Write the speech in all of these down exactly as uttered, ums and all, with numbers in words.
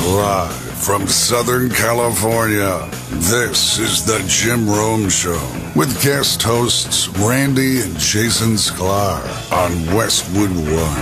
Live from Southern California, this is the Jim Rome Show with guest hosts Randy and Jason Sklar on Westwood One.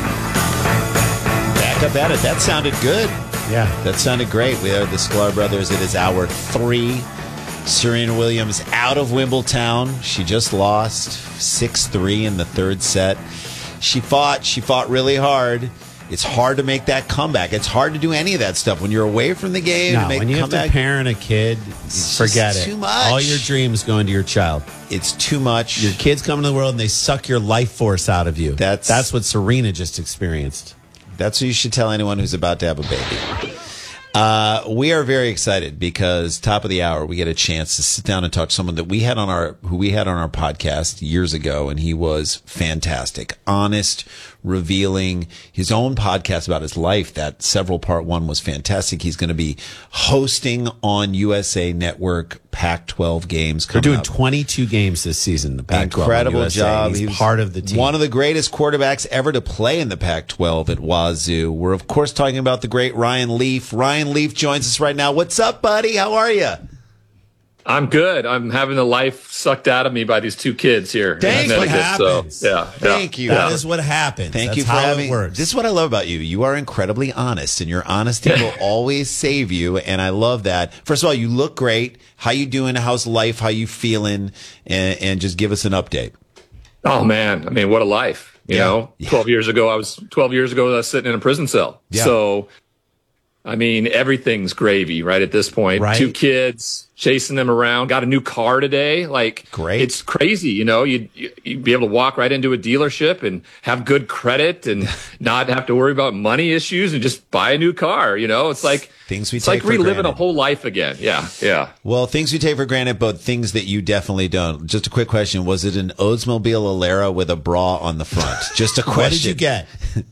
Back up at it. That sounded good. Yeah. That sounded great. We are the Sklar brothers. It is hour three. Serena Williams out of Wimbledon. She just lost six three in the third set. She fought. She fought really hard. It's hard to make that comeback. It's hard to do any of that stuff when you're away from the game. No, to make when you have comeback. to parent a kid, It's forget just it. too much. All your dreams go into your child. It's too much. Your kids come into the world and they suck your life force out of you. That's- That's what Serena just experienced. That's what you should tell anyone who's about to have a baby. Uh, we are very excited because top of the hour we get a chance to sit down and talk to someone that we had on our who we had on our podcast years ago, and he was fantastic, honest, revealing his own podcast about his life. That several part one was fantastic. He's going to be hosting on U S A Network Pac twelve games. They're doing up. twenty-two games this season. The Pac twelve Incredible U S A. job. He's He was part of the team. One of the greatest quarterbacks ever to play in the Pac twelve at Wazoo. We're, of course, talking about the great Ryan Leaf. Ryan Leaf joins us right now. What's up, buddy? How are you? I'm good. I'm having the life sucked out of me by these two kids here. Thank in you. Connecticut, Happens. So, yeah, Thank yeah. you. That Yeah. is what happens. Thank That's you for how having. it works. This is what I love about you. You are incredibly honest, and your honesty will always save you. And I love that. First of all, you look great. How you doing? How's life? How you feeling? And, and just give us an update. Oh man, I mean, what a life! You Yeah. know, Yeah. twelve years ago, I was twelve years ago. I was sitting in a prison cell. Yeah. So, I mean, everything's gravy right at this point. Right. Two kids, chasing them around. Got a new car today. Like, Great. It's crazy. You know, you'd, you'd be able to walk right into a dealership and have good credit and not have to worry about money issues and just buy a new car. You know, it's like Things we it's take like for reliving granted. a whole life again. Yeah, yeah. Well, things we take for granted, but things that you definitely don't. Just a quick question. Was it an Oldsmobile Alera with a bra on the front? Just a question. What did you get?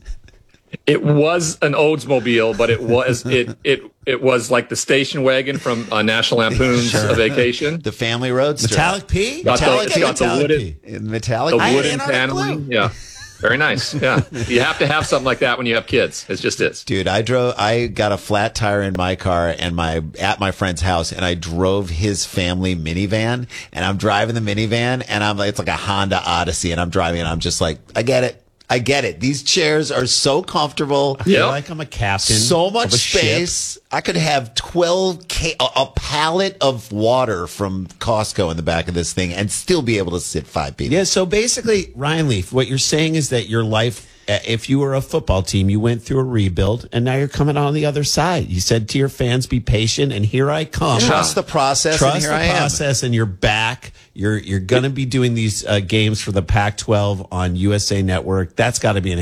It was an Oldsmobile, but it was it it it was like the station wagon from uh, National Lampoon's A Vacation. The family roadster. Metallic P? Got the- Metallic it's got the Metallic wooden, P. In metallic. the I- wooden Antarctic paneling. blue. Yeah, very nice. Yeah, you have to have something like that when you have kids. It just is. Dude, I drove. I got a flat tire in my car and my at my friend's house, and I drove his family minivan. And I'm driving the minivan, and I'm like, it's like a Honda Odyssey, and I'm driving, and I'm just like, I get it, I get it. These chairs are so comfortable. I feel Yep. like I'm a captain. So of much a ship. space. I could have twelve K, a, a pallet of water from Costco in the back of this thing and still be able to sit five people. Yeah, so basically, Ryan Leaf, what you're saying is that your life, uh, if you were a football team, you went through a rebuild, and now you're coming on the other side. You said to your fans, be patient, and here I come. Trust the process, Trust and here the I am. process, and you're back. You're, you're going to be doing these uh, games for the Pac twelve on U S A Network. That's got to be an